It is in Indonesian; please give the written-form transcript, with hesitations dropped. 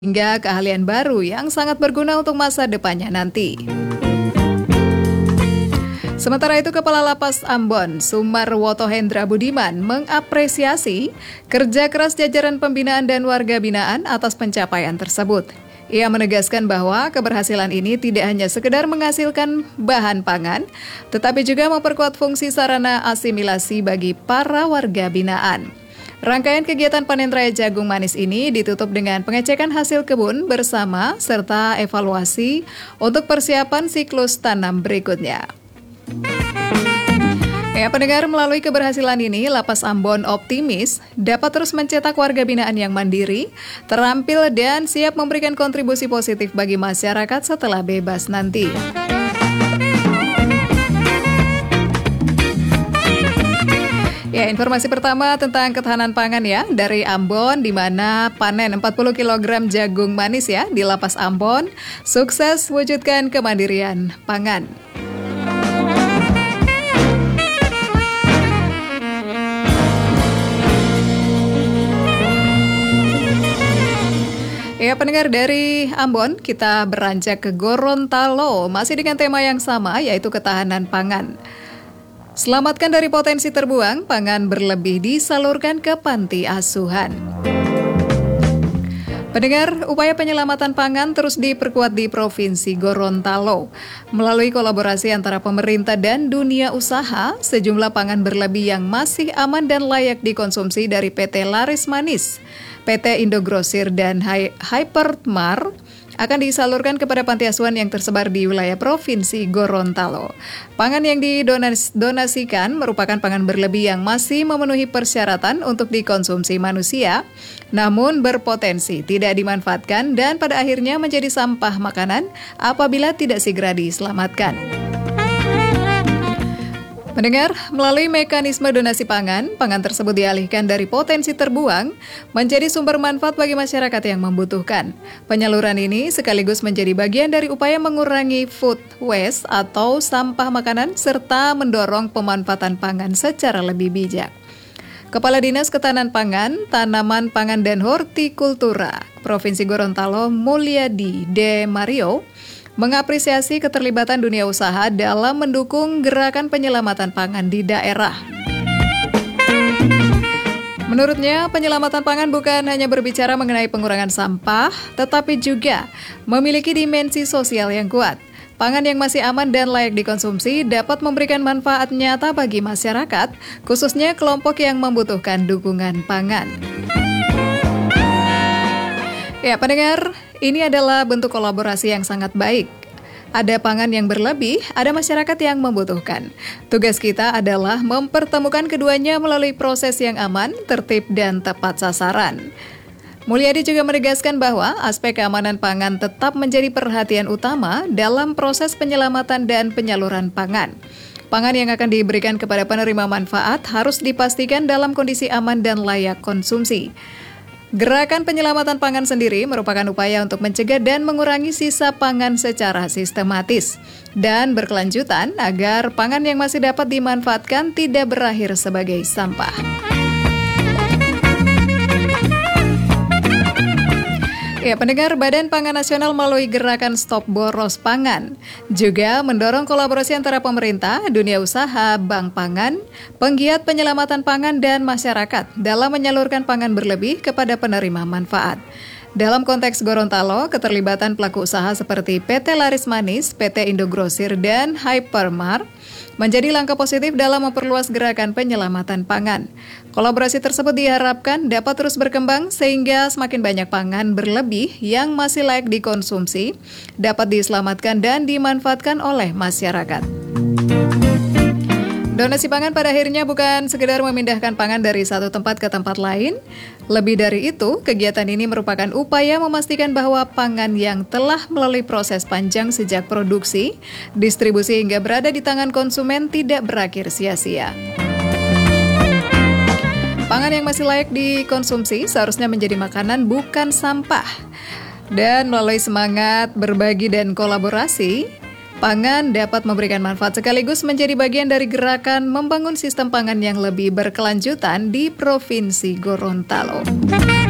hingga keahlian baru yang sangat berguna untuk masa depannya nanti. Sementara itu, Kepala Lapas Ambon, Sumarwoto Hendra Budiman, mengapresiasi kerja keras jajaran pembinaan dan warga binaan atas pencapaian tersebut. Ia menegaskan bahwa keberhasilan ini tidak hanya sekedar menghasilkan bahan pangan, tetapi juga memperkuat fungsi sarana asimilasi bagi para warga binaan. Rangkaian kegiatan panen raya jagung manis ini ditutup dengan pengecekan hasil kebun bersama serta evaluasi untuk persiapan siklus tanam berikutnya. Pendengar, melalui keberhasilan ini, Lapas Ambon optimis dapat terus mencetak warga binaan yang mandiri, terampil, dan siap memberikan kontribusi positif bagi masyarakat setelah bebas nanti. Informasi pertama tentang ketahanan pangan dari Ambon, di mana panen 40 kg jagung manis di Lapas Ambon, sukses wujudkan kemandirian pangan. Pendengar, dari Ambon kita beranjak ke Gorontalo, masih dengan tema yang sama, yaitu ketahanan pangan. Selamatkan dari potensi terbuang, pangan berlebih disalurkan ke panti asuhan. Pendengar, upaya penyelamatan pangan terus diperkuat di Provinsi Gorontalo. Melalui kolaborasi antara pemerintah dan dunia usaha, sejumlah pangan berlebih yang masih aman dan layak dikonsumsi dari PT Laris Manis, PT Indogrosir, dan Hypermart akan disalurkan kepada panti asuhan yang tersebar di wilayah Provinsi Gorontalo. Pangan yang didonasikan merupakan pangan berlebih yang masih memenuhi persyaratan untuk dikonsumsi manusia, namun berpotensi tidak dimanfaatkan dan pada akhirnya menjadi sampah makanan apabila tidak segera diselamatkan. Pendengar, melalui mekanisme donasi pangan, pangan tersebut dialihkan dari potensi terbuang menjadi sumber manfaat bagi masyarakat yang membutuhkan. Penyaluran ini sekaligus menjadi bagian dari upaya mengurangi food waste atau sampah makanan serta mendorong pemanfaatan pangan secara lebih bijak. Kepala Dinas Ketahanan Pangan, Tanaman Pangan dan Hortikultura, Provinsi Gorontalo, Mulyadi De Mario, mengapresiasi keterlibatan dunia usaha dalam mendukung gerakan penyelamatan pangan di daerah. Menurutnya, penyelamatan pangan bukan hanya berbicara mengenai pengurangan sampah, tetapi juga memiliki dimensi sosial yang kuat. Pangan yang masih aman dan layak dikonsumsi dapat memberikan manfaat nyata bagi masyarakat, khususnya kelompok yang membutuhkan dukungan pangan. Pendengar, ini adalah bentuk kolaborasi yang sangat baik. Ada pangan yang berlebih, ada masyarakat yang membutuhkan. Tugas kita adalah mempertemukan keduanya melalui proses yang aman, tertib, dan tepat sasaran. Mulyadi juga menegaskan bahwa aspek keamanan pangan tetap menjadi perhatian utama dalam proses penyelamatan dan penyaluran pangan. Pangan yang akan diberikan kepada penerima manfaat harus dipastikan dalam kondisi aman dan layak konsumsi. Gerakan penyelamatan pangan sendiri merupakan upaya untuk mencegah dan mengurangi sisa pangan secara sistematis dan berkelanjutan agar pangan yang masih dapat dimanfaatkan tidak berakhir sebagai sampah. Pendengar, Badan Pangan Nasional melalui gerakan Stop Boros Pangan juga mendorong kolaborasi antara pemerintah, dunia usaha, bank pangan, penggiat penyelamatan pangan, dan masyarakat dalam menyalurkan pangan berlebih kepada penerima manfaat. Dalam konteks Gorontalo, keterlibatan pelaku usaha seperti PT Laris Manis, PT Indogrosir, dan Hypermart menjadi langkah positif dalam memperluas gerakan penyelamatan pangan. Kolaborasi tersebut diharapkan dapat terus berkembang sehingga semakin banyak pangan berlebih yang masih layak dikonsumsi, dapat diselamatkan dan dimanfaatkan oleh masyarakat. Donasi pangan pada akhirnya bukan sekedar memindahkan pangan dari satu tempat ke tempat lain. Lebih dari itu, kegiatan ini merupakan upaya memastikan bahwa pangan yang telah melalui proses panjang sejak produksi, distribusi hingga berada di tangan konsumen tidak berakhir sia-sia. Pangan yang masih layak dikonsumsi seharusnya menjadi makanan, bukan sampah. Dan melalui semangat berbagi dan kolaborasi, pangan dapat memberikan manfaat sekaligus menjadi bagian dari gerakan membangun sistem pangan yang lebih berkelanjutan di Provinsi Gorontalo.